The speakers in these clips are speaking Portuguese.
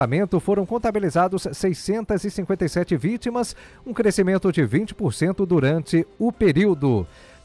Foram contabilizados 657 vítimas, um crescimento de 20% durante o período.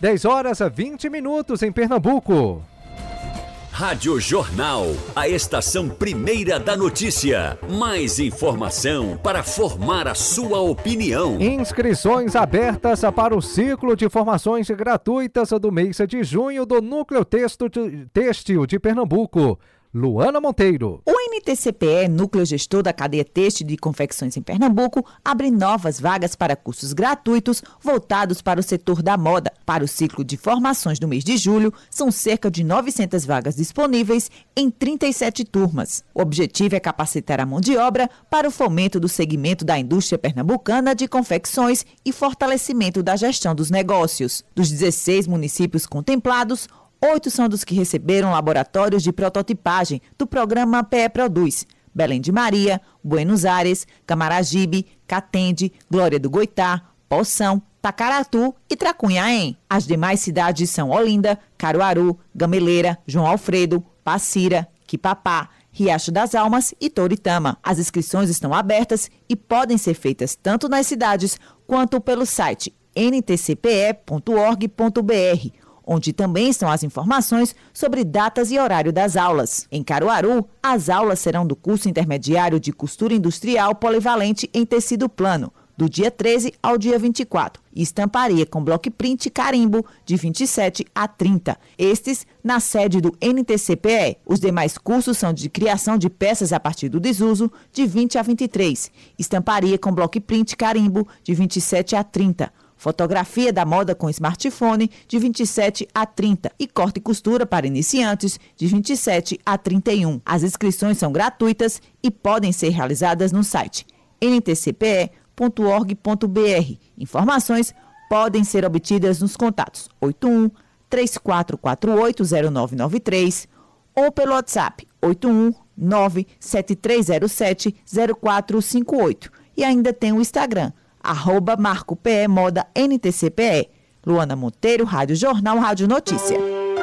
10h20 em Pernambuco. Rádio Jornal, a estação primeira da notícia. Mais informação para formar a sua opinião. Inscrições abertas para o ciclo de formações gratuitas do mês de junho do Núcleo Têxtil de Pernambuco. Luana Monteiro. O NTCPE, Núcleo Gestor da Cadeia Têxtil de Confecções em Pernambuco, abre novas vagas para cursos gratuitos voltados para o setor da moda. Para o ciclo de formações do mês de julho, são cerca de 900 vagas disponíveis em 37 turmas. O objetivo é capacitar a mão de obra para o fomento do segmento da indústria pernambucana de confecções e fortalecimento da gestão dos negócios. Dos 16 municípios contemplados, 8 são dos que receberam laboratórios de prototipagem do programa PE Produz: Belém de Maria, Buenos Aires, Camaragibe, Catende, Glória do Goitá, Poção, Tacaratu e Tracunhaém. As demais cidades são Olinda, Caruaru, Gameleira, João Alfredo, Passira, Quipapá, Riacho das Almas e Toritama. As inscrições estão abertas e podem ser feitas tanto nas cidades quanto pelo site ntcpe.org.br, onde também estão as informações sobre datas e horário das aulas. Em Caruaru, as aulas serão do curso intermediário de costura industrial polivalente em tecido plano, do dia 13 ao dia 24, e estamparia com block print e carimbo, de 27 a 30. Estes na sede do NTCPE. Os demais cursos são de criação de peças a partir do desuso, de 20 a 23, estamparia com block print e carimbo, de 27 a 30. Fotografia da moda com smartphone, de 27 a 30. E corte e costura para iniciantes, de 27 a 31. As inscrições são gratuitas e podem ser realizadas no site ntcpe.org.br. Informações podem ser obtidas nos contatos 81-3448-0993 ou pelo WhatsApp 819-7307-0458. E ainda tem o Instagram, @MarcoPE-Moda-NTCPE. Luana Monteiro, Rádio Jornal, Rádio Notícia.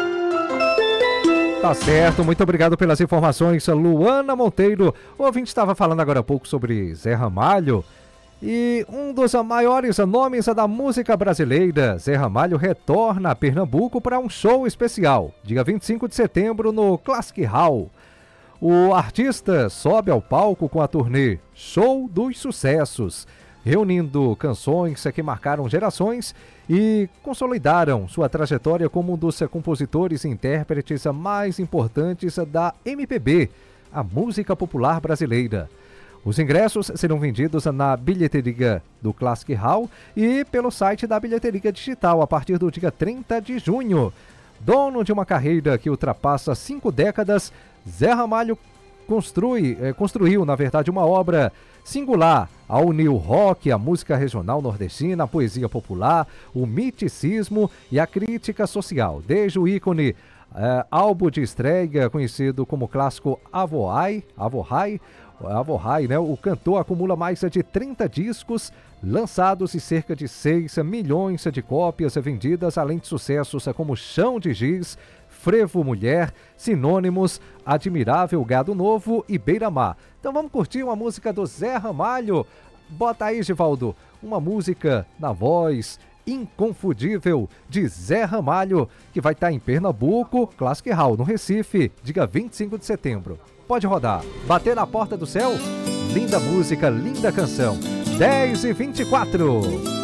Tá certo, muito obrigado pelas informações, Luana Monteiro. O ouvinte estava falando agora há pouco sobre Zé Ramalho. E um dos maiores nomes da música brasileira, Zé Ramalho, retorna a Pernambuco para um show especial, dia 25 de setembro no Classic Hall. O artista sobe ao palco com a turnê Show dos Sucessos, reunindo canções que marcaram gerações e consolidaram sua trajetória como um dos compositores e intérpretes mais importantes da MPB, a música popular brasileira. Os ingressos serão vendidos na bilheteria do Classic Hall e pelo site da bilheteria digital a partir do dia 30 de junho. Dono de uma carreira que ultrapassa 5 décadas, Zé Ramalho construiu, na verdade, uma obra singular ao unir o rock, a música regional nordestina, a poesia popular, o miticismo e a crítica social. Desde o ícone álbum de estreia, conhecido como clássico Avohai, né? O cantor acumula mais de 30 discos lançados e cerca de 6 milhões de cópias vendidas, além de sucessos como Chão de Giz, Frevo Mulher, Sinônimos, Admirável Gado Novo e Beira-Mar. Então vamos curtir uma música do Zé Ramalho. Bota aí, Givaldo, uma música na voz inconfundível de Zé Ramalho, que vai estar em Pernambuco, Classic Hall, no Recife, dia 25 de setembro. Pode rodar. Bater na porta do céu? Linda música, linda canção. 10h24.